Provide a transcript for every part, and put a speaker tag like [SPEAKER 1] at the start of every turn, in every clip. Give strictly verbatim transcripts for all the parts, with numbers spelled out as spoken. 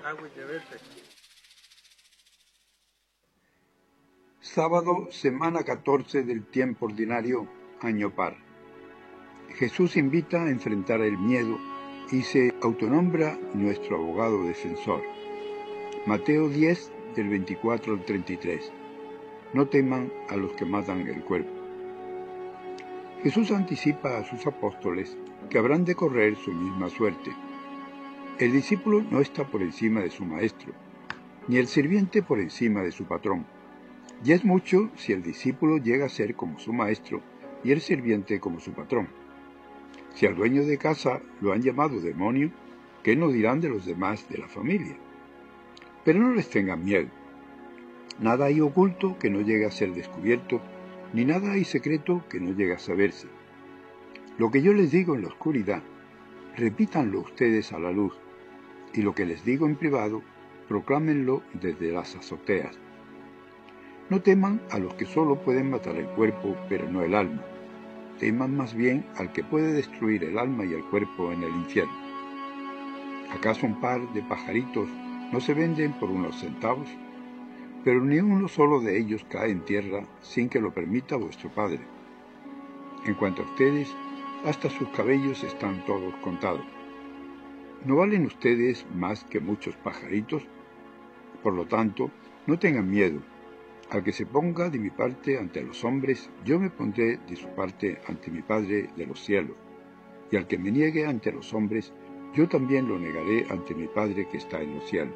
[SPEAKER 1] Sábado, semana catorce del tiempo ordinario, año par. Jesús invita a enfrentar el miedo y se autonombra nuestro abogado defensor. Mateo diez, del veinticuatro al treinta y tres. No teman a los que matan el cuerpo. Jesús anticipa a sus apóstoles que habrán de correr su misma suerte. El discípulo no está por encima de su maestro, ni el sirviente por encima de su patrón. Y es mucho si el discípulo llega a ser como su maestro y el sirviente como su patrón. Si al dueño de casa lo han llamado demonio, ¿qué no dirán de los demás de la familia? Pero no les tengan miedo. Nada hay oculto que no llegue a ser descubierto, ni nada hay secreto que no llegue a saberse. Lo que yo les digo en la oscuridad, repítanlo ustedes a la luz, y lo que les digo en privado, proclámenlo desde las azoteas. No teman a los que solo pueden matar el cuerpo, pero no el alma. Teman más bien al que puede destruir el alma y el cuerpo en el infierno. ¿Acaso un par de pajaritos no se venden por unos centavos? Pero ni uno solo de ellos cae en tierra sin que lo permita vuestro Padre. En cuanto a ustedes, hasta sus cabellos están todos contados. ¿No valen ustedes más que muchos pajaritos? Por lo tanto, no tengan miedo. Al que se ponga de mi parte ante los hombres, yo me pondré de su parte ante mi Padre de los cielos. Y al que me niegue ante los hombres, yo también lo negaré ante mi Padre que está en los cielos.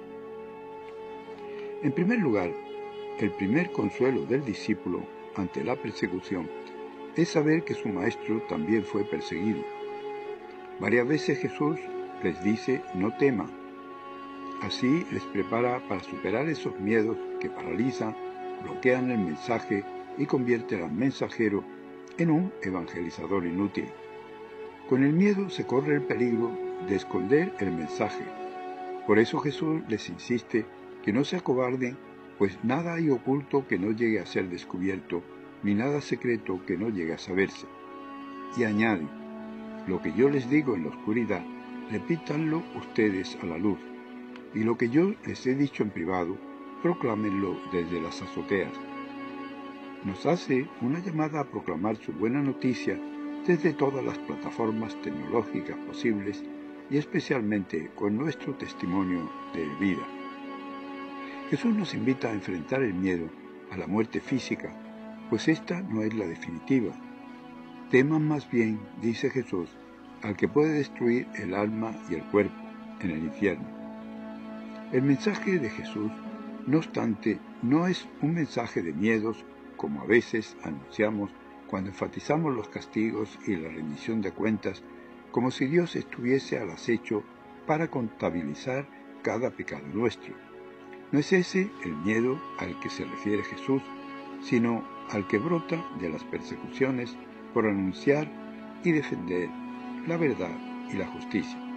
[SPEAKER 1] En primer lugar, el primer consuelo del discípulo ante la persecución es saber que su maestro también fue perseguido. Varias veces Jesús les dice no teman. Así les prepara para superar esos miedos que paralizan, bloquean el mensaje y convierten al mensajero en un evangelizador inútil. Con el miedo se corre el peligro de esconder el mensaje. Por eso Jesús les insiste que no se acobarden, pues nada hay oculto que no llegue a ser descubierto, ni nada secreto que no llegue a saberse. Y añade, lo que yo les digo en la oscuridad, repítanlo ustedes a la luz, y lo que yo les he dicho en privado, proclámenlo desde las azoteas. Nos hace una llamada a proclamar su buena noticia desde todas las plataformas tecnológicas posibles y especialmente con nuestro testimonio de vida. Jesús nos invita a enfrentar el miedo a la muerte física, pues esta no es la definitiva. Teman más bien, dice Jesús, al que puede destruir el alma y el cuerpo en el infierno. El mensaje de Jesús, no obstante, no es un mensaje de miedos como a veces anunciamos cuando enfatizamos los castigos y la rendición de cuentas, como si Dios estuviese al acecho para contabilizar cada pecado nuestro. No es ese el miedo al que se refiere Jesús, sino al que brota de las persecuciones por anunciar y defender la verdad y la justicia.